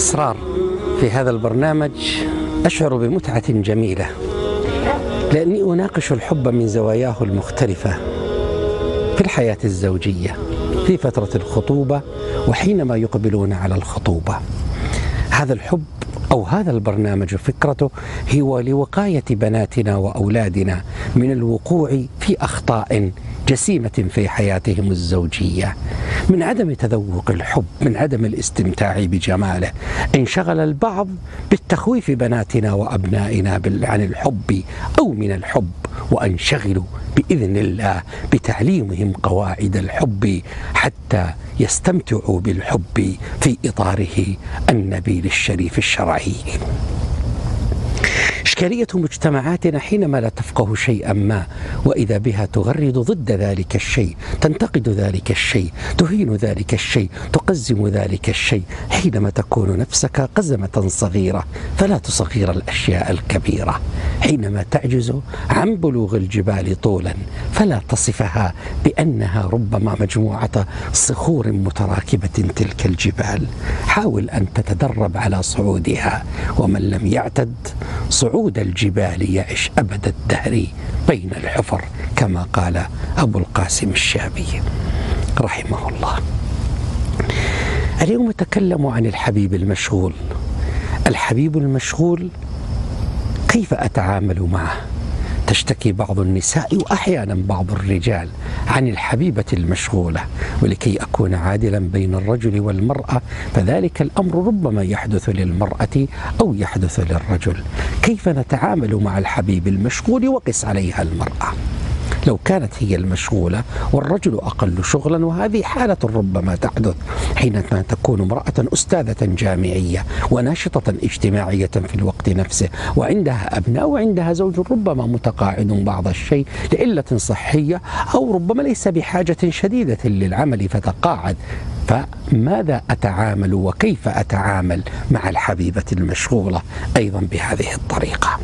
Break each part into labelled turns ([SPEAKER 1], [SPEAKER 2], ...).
[SPEAKER 1] إصرار في هذا البرنامج أشعر بمتعة جميلة، لأني أناقش الحب من زواياه المختلفة في الحياة الزوجية، في فترة الخطوبة وحينما يقبلون على الخطوبة. هذا الحب أو هذا البرنامج فكرته هو لوقاية بناتنا وأولادنا من الوقوع في أخطاء جسيمة في حياتهم الزوجية، من عدم تذوق الحب، من عدم الاستمتاع بجماله. انشغل البعض بالتخويف بناتنا وأبنائنا عن الحب أو من الحب، وأنشغلوا بإذن الله بتعليمهم قواعد الحب حتى يستمتعوا بالحب في إطاره النبيل الشريف الشرعي. إشكالية مجتمعاتنا حينما لا تفقه شيئا ما وإذا بها تغرد ضد ذلك الشيء، تنتقد ذلك الشيء، تهين ذلك الشيء، تقزم ذلك الشيء. حينما تكون نفسك قزمة صغيرة فلا تصغر الأشياء الكبيرة. حينما تعجز عن بلوغ الجبال طولا فلا تصفها بأنها ربما مجموعة صخور متراكبة تلك الجبال. حاول أن تتدرب على صعودها، ومن لم يعتد صعود الجبال يعش أبد الدهر بين الحفر، كما قال أبو القاسم الشابي رحمه الله. اليوم أتكلم عن الحبيب المشغول. الحبيب المشغول كيف أتعامل معه؟ تشتكي بعض النساء وأحيانا بعض الرجال عن الحبيبة المشغولة، ولكي أكون عادلا بين الرجل والمرأة فذلك الأمر ربما يحدث للمرأة أو يحدث للرجل. كيف نتعامل مع الحبيب المشغول؟ وقس عليها المرأة. لو كانت هي المشغولة والرجل أقل شغلا، وهذه حالة ربما تحدث حينما تكون امرأة أستاذة جامعية وناشطة اجتماعية في الوقت نفسه، وعندها أبناء وعندها زوج ربما متقاعد بعض الشيء لعلة صحية، أو ربما ليس بحاجة شديدة للعمل فتقاعد. فماذا أتعامل وكيف أتعامل مع الحبيبة المشغولة أيضا بهذه الطريقة؟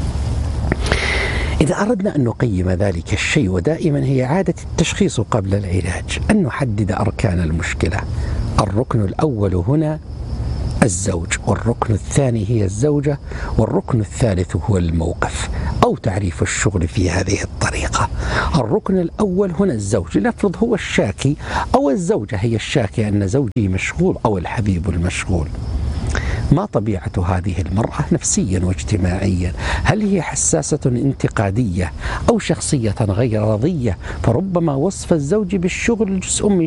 [SPEAKER 1] إذا أردنا أن نقيم ذلك الشيء، ودائما هي عادة التشخيص قبل العلاج، أن نحدد أركان المشكلة. الركن الأول هنا الزوج، والركن الثاني هي الزوجة، والركن الثالث هو الموقف أو تعريف الشغل في هذه الطريقة. الركن الأول هنا الزوج، لنفرض هو الشاكي أو الزوجة هي الشاكية أن زوجي مشغول أو الحبيب المشغول. ما طبيعة هذه المرأة نفسيا واجتماعيا؟ هل هي حساسة انتقادية أو شخصية غير رضية؟ فربما وصف الزوج بالشغل جزء من